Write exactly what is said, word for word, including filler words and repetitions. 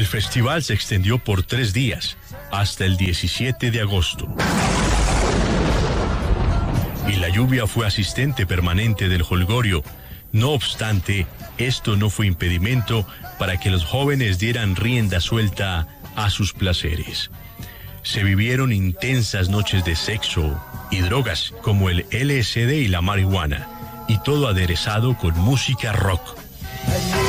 El festival se extendió por tres días, hasta el diecisiete de agosto. Y la lluvia fue asistente permanente del jolgorio. No obstante, esto no fue impedimento para que los jóvenes dieran rienda suelta a sus placeres. Se vivieron intensas noches de sexo y drogas como el L S D y la marihuana, y todo aderezado con música rock.